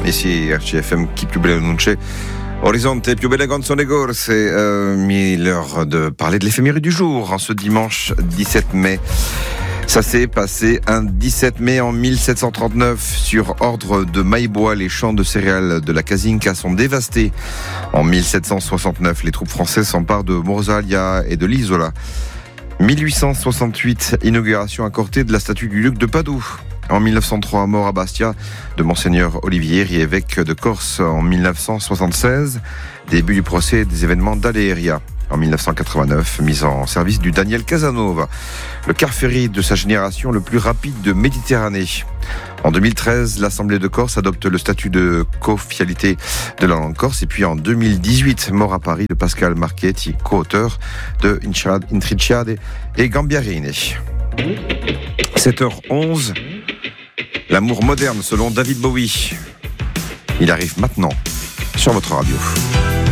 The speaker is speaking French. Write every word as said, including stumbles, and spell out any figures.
ici R C F M, chi più bella non c'è. Horizonte, più belle canzoni corse, euh, mais l'heure de parler de l'éphéméride du jour, en ce dimanche dix-sept mai. Ça s'est passé un dix-sept mai en mille sept cent trente-neuf. Sur ordre de Maillebois, les champs de céréales de la Kazinka sont dévastés. En mille sept cent soixante-neuf, les troupes françaises s'emparent de Morzalia et de l'Isola. mille huit cent soixante-huit, inauguration accordée de la statue du duc de Padoue. En mille neuf cent trois, mort à Bastia de Monseigneur Olivier, évêque de Corse. En mille neuf cent soixante-seize, début du procès des événements d'Aléria. En mille neuf cent quatre-vingt-neuf, mise en service du Daniel Casanova, le car ferry de sa génération le plus rapide de Méditerranée. En deux mille treize, l'Assemblée de Corse adopte le statut de co-officialité de la langue corse. Et puis en deux mille dix-huit, mort à Paris de Pascal Marchetti, co-auteur de Intricciade et Gambiarine. sept heures onze, l'amour moderne selon David Bowie. Il arrive maintenant sur votre radio.